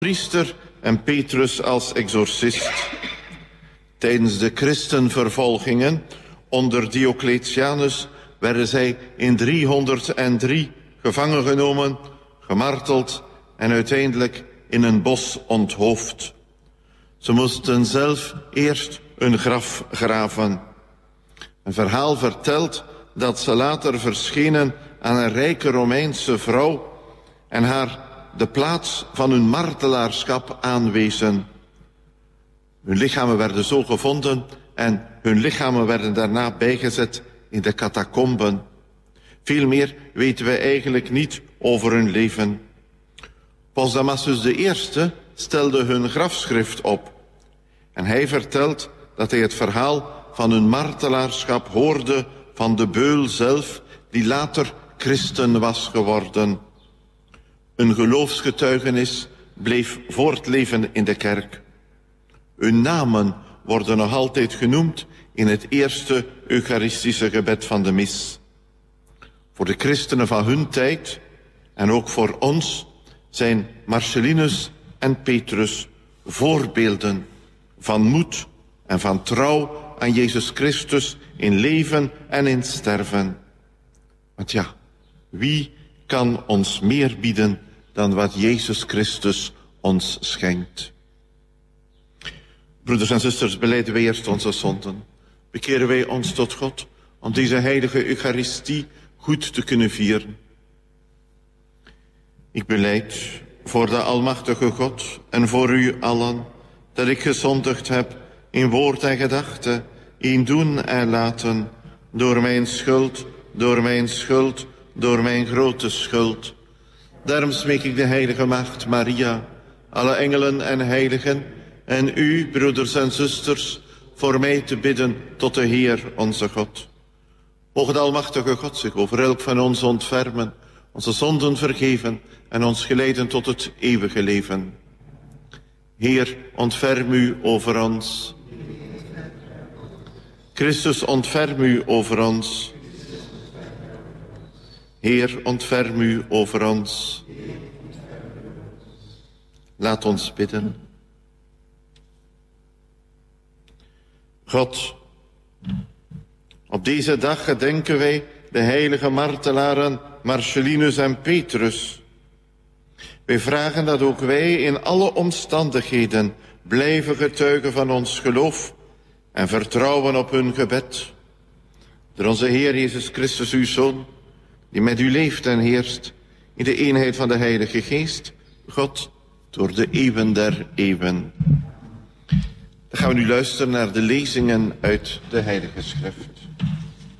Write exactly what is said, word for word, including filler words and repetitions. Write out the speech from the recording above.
priester en Petrus als exorcist. Tijdens de christenvervolgingen onder Diocletianus werden zij in driehonderddrie gevangen genomen, gemarteld en uiteindelijk in een bos onthoofd. Ze moesten zelf eerst hun graf graven. Een verhaal vertelt dat ze later verschenen aan een rijke Romeinse vrouw en haar de plaats van hun martelaarschap aanwezen. Hun lichamen werden zo gevonden en hun lichamen werden daarna bijgezet in de catacomben. Veel meer weten we eigenlijk niet over hun leven. Paus Damasus de Eerste stelde hun grafschrift op. En hij vertelt dat hij het verhaal van hun martelaarschap hoorde van de beul zelf, die later christen was geworden. Een geloofsgetuigenis bleef voortleven in de kerk. Hun namen worden nog altijd genoemd in het eerste eucharistische gebed van de mis. Voor de christenen van hun tijd en ook voor ons zijn Marcellinus en Petrus voorbeelden van moed en van trouw aan Jezus Christus in leven en in sterven. Want ja, wie kan ons meer bieden dan wat Jezus Christus ons schenkt? Broeders en zusters, belijden wij eerst onze zonden. Bekeren wij ons tot God om deze heilige Eucharistie goed te kunnen vieren. Ik belijd voor de almachtige God en voor u allen dat ik gezondigd heb in woord en gedachte, in doen en laten, door mijn schuld, door mijn schuld, door mijn grote schuld. Daarom smeek ik de heilige maagd Maria, alle engelen en heiligen, en u, broeders en zusters, voor mij te bidden tot de Heer onze God. Mogen de almachtige God zich over elk van ons ontfermen, onze zonden vergeven en ons geleiden tot het eeuwige leven. Heer, ontferm u over ons. Christus, ontferm u over ons. Heer, ontferm u over ons. Laat ons bidden. God, op deze dag gedenken wij de heilige martelaren Marcellinus en Petrus. Wij vragen dat ook wij in alle omstandigheden blijven getuigen van ons geloof en vertrouwen op hun gebed. Door onze Heer Jezus Christus, uw Zoon, die met u leeft en heerst in de eenheid van de Heilige Geest, God, door de eeuwen der eeuwen. Dan gaan we nu luisteren naar de lezingen uit de Heilige Schrift.